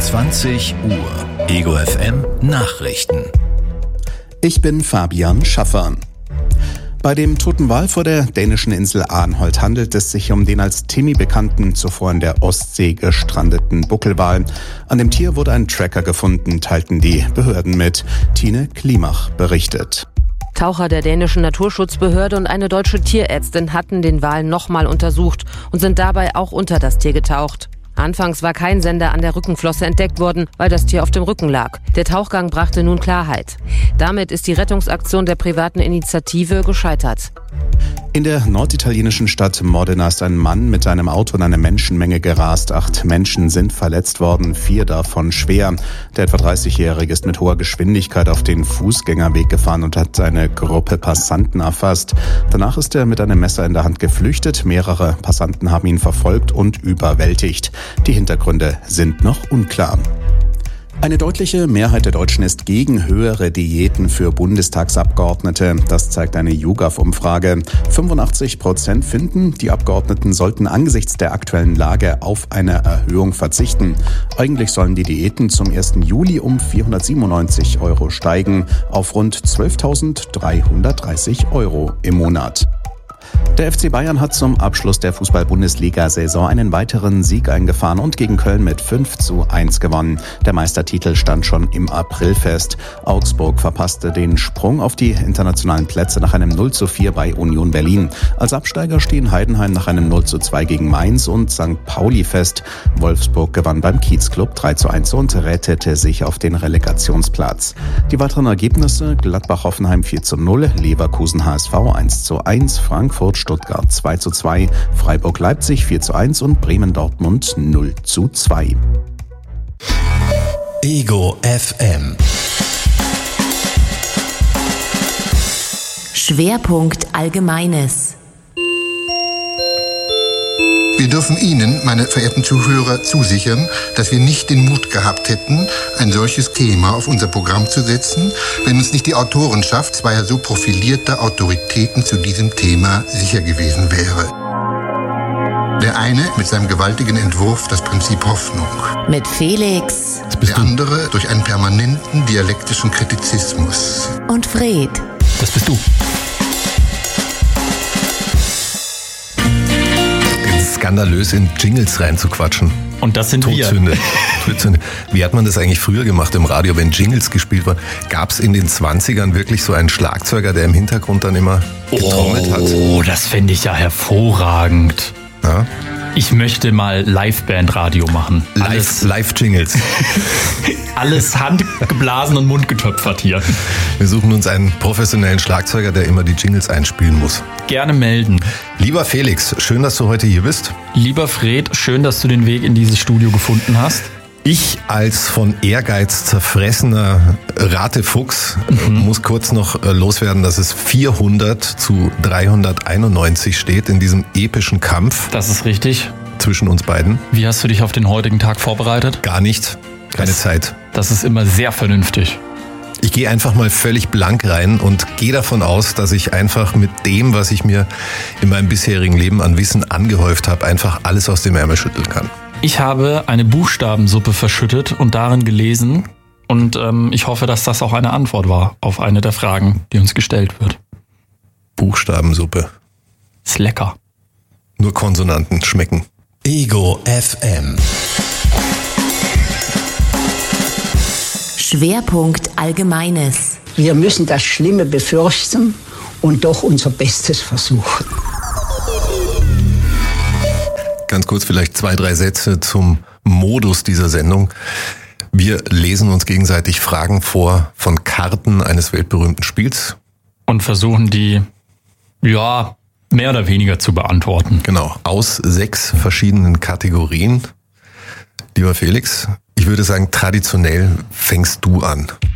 20 Uhr. Ego FM Nachrichten. Ich bin Fabian Schaffer. Bei dem toten Wal vor der dänischen Insel Arnholt handelt es sich um den als Timmy bekannten, zuvor in der Ostsee gestrandeten Buckelwal. An dem Tier wurde ein Tracker gefunden, teilten die Behörden mit. Tine Klimach berichtet. Taucher der dänischen Naturschutzbehörde und eine deutsche Tierärztin hatten den Wal nochmal untersucht und sind dabei auch unter das Tier getaucht. Anfangs war kein Sender an der Rückenflosse entdeckt worden, weil das Tier auf dem Rücken lag. Der Tauchgang brachte nun Klarheit. Damit ist die Rettungsaktion der privaten Initiative gescheitert. In der norditalienischen Stadt Modena ist ein Mann mit seinem Auto in eine Menschenmenge gerast. 8 Menschen sind verletzt worden, 4 davon schwer. Der etwa 30-Jährige ist mit hoher Geschwindigkeit auf den Fußgängerweg gefahren und hat eine Gruppe Passanten erfasst. Danach ist er mit einem Messer in der Hand geflüchtet. Mehrere Passanten haben ihn verfolgt und überwältigt. Die Hintergründe sind noch unklar. Eine deutliche Mehrheit der Deutschen ist gegen höhere Diäten für Bundestagsabgeordnete. Das zeigt eine YouGov-Umfrage. 85% finden, die Abgeordneten sollten angesichts der aktuellen Lage auf eine Erhöhung verzichten. Eigentlich sollen die Diäten zum 1. Juli um 497 € steigen auf rund 12.330 € im Monat. Der FC Bayern hat zum Abschluss der Fußball-Bundesliga-Saison einen weiteren Sieg eingefahren und gegen Köln mit 5:1 gewonnen. Der Meistertitel stand schon im April fest. Augsburg verpasste den Sprung auf die internationalen Plätze nach einem 0:4 bei Union Berlin. Als Absteiger stehen Heidenheim nach einem 0:2 gegen Mainz und St. Pauli fest. Wolfsburg gewann beim Kiezclub 3:1 und rettete sich auf den Relegationsplatz. Die weiteren Ergebnisse: Gladbach-Hoffenheim 4:0, Leverkusen-HSV 1:1, Frankfurt-Stuttgart 2:2, Freiburg-Leipzig 4:1 und Bremen-Dortmund 0:2. Ego FM. Schwerpunkt Allgemeines. Wir dürfen Ihnen, meine verehrten Zuhörer, zusichern, dass wir nicht den Mut gehabt hätten, ein solches Thema auf unser Programm zu setzen, wenn uns nicht die Autorenschaft zweier so profilierter Autoritäten zu diesem Thema sicher gewesen wäre. Der eine mit seinem gewaltigen Entwurf Das Prinzip Hoffnung. Mit Felix. Der andere durch einen permanenten dialektischen Kritizismus. Und Fred. Das bist du. Skandalös in Jingles reinzuquatschen. Und das sind Todsünde. Todsünde. Wie hat man das eigentlich früher gemacht im Radio, wenn Jingles gespielt waren? Gab es in den 20ern wirklich so einen Schlagzeuger, der im Hintergrund dann immer getrommelt hat? Oh, das fände ich ja hervorragend. Ja? Ich möchte mal Liveband-Radio machen. Live-Jingles. Alles handgeblasen und mundgetöpfert hier. Wir suchen uns einen professionellen Schlagzeuger, der immer die Jingles einspielen muss. Gerne melden. Lieber Felix, schön, dass du heute hier bist. Lieber Fred, schön, dass du den Weg in dieses Studio gefunden hast. Ich als von Ehrgeiz zerfressener Ratefuchs muss kurz noch loswerden, dass es 400:391 steht in diesem epischen Kampf. Das ist richtig. Zwischen uns beiden. Wie hast du dich auf den heutigen Tag vorbereitet? Gar nicht. Keine Zeit. Das ist immer sehr vernünftig. Ich gehe einfach mal völlig blank rein und gehe davon aus, dass ich einfach mit dem, was ich mir in meinem bisherigen Leben an Wissen angehäuft habe, einfach alles aus dem Ärmel schütteln kann. Ich habe eine Buchstabensuppe verschüttet und darin gelesen und ich hoffe, dass das auch eine Antwort war auf eine der Fragen, die uns gestellt wird. Buchstabensuppe. Ist lecker. Nur Konsonanten schmecken. Ego FM. Schwerpunkt Allgemeines. Wir müssen das Schlimme befürchten und doch unser Bestes versuchen. Ganz kurz vielleicht 2, 3 Sätze zum Modus dieser Sendung. Wir lesen uns gegenseitig Fragen vor von Karten eines weltberühmten Spiels. Und versuchen die, mehr oder weniger zu beantworten. Genau, aus 6 verschiedenen Kategorien. Lieber Felix, ich würde sagen, traditionell fängst du an.